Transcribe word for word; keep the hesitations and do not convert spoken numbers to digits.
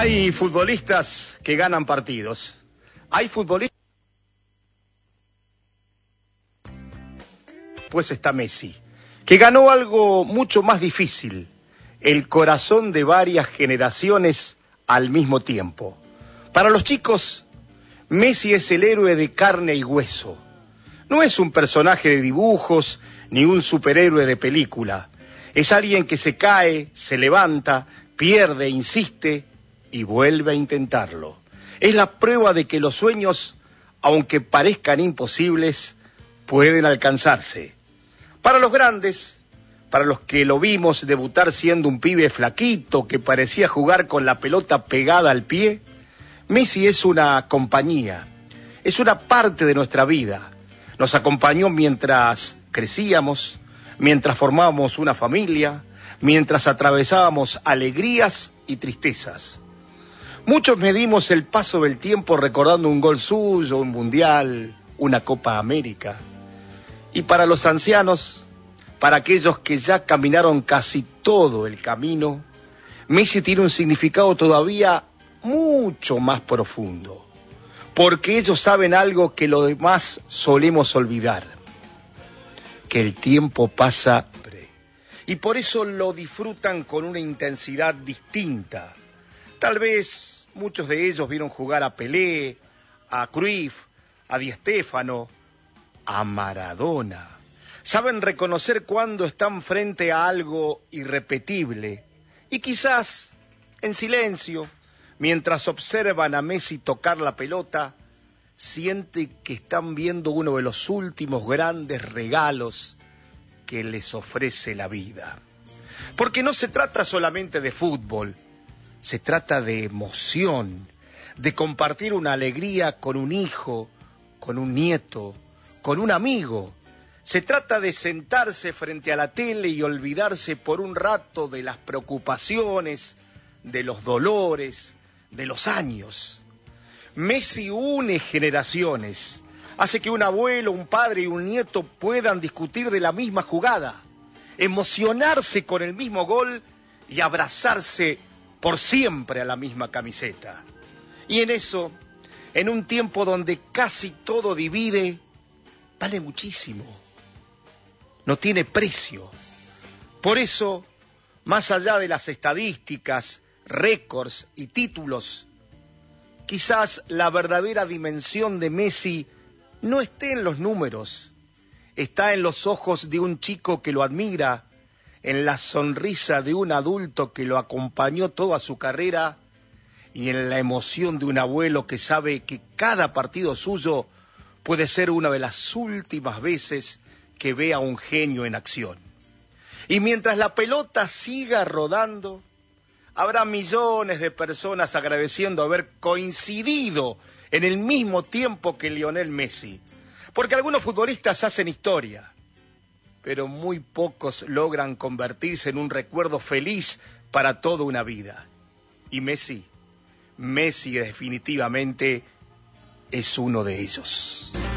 Hay futbolistas que ganan partidos. Hay futbolistas... Pues está Messi, que ganó algo mucho más difícil, el corazón de varias generaciones al mismo tiempo. Para los chicos, Messi es el héroe de carne y hueso. No es un personaje de dibujos ni un superhéroe de película. Es alguien que se cae, se levanta, pierde, insiste y vuelve a intentarlo. Es la prueba de que los sueños, aunque parezcan imposibles, pueden alcanzarse. Para los grandes, para los que lo vimos debutar siendo un pibe flaquito que parecía jugar con la pelota pegada al pie, Messi es una compañía, es una parte de nuestra vida. Nos acompañó mientras crecíamos, mientras formábamos una familia, mientras atravesábamos alegrías y tristezas. Muchos medimos el paso del tiempo recordando un gol suyo, un mundial, una Copa América. Y para los ancianos, para aquellos que ya caminaron casi todo el camino, Messi tiene un significado todavía mucho más profundo, porque ellos saben algo que los demás solemos olvidar, que el tiempo pasa y por eso lo disfrutan con una intensidad distinta. Tal vez muchos de ellos vieron jugar a Pelé, a Cruyff, a Di Stéfano, a Maradona. Saben reconocer cuando están frente a algo irrepetible y quizás en silencio, mientras observan a Messi tocar la pelota, sienten que están viendo uno de los últimos grandes regalos que les ofrece la vida. Porque no se trata solamente de fútbol, se trata de emoción, de compartir una alegría con un hijo, con un nieto, con un amigo. Se trata de sentarse frente a la tele y olvidarse por un rato de las preocupaciones, de los dolores, de los años. Messi une generaciones, hace que un abuelo, un padre y un nieto puedan discutir de la misma jugada, emocionarse con el mismo gol y abrazarse por siempre a la misma camiseta. Y en eso, en un tiempo donde casi todo divide, vale muchísimo. No tiene precio. Por eso, más allá de las estadísticas, récords y títulos, quizás la verdadera dimensión de Messi no esté en los números, está en los ojos de un chico que lo admira, en la sonrisa de un adulto que lo acompañó toda su carrera y en la emoción de un abuelo que sabe que cada partido suyo puede ser una de las últimas veces que vea a un genio en acción. Y mientras la pelota siga rodando, habrá millones de personas agradeciendo haber coincidido en el mismo tiempo que Lionel Messi. Porque algunos futbolistas hacen historia, pero muy pocos logran convertirse en un recuerdo feliz para toda una vida. Y Messi, Messi definitivamente es uno de ellos.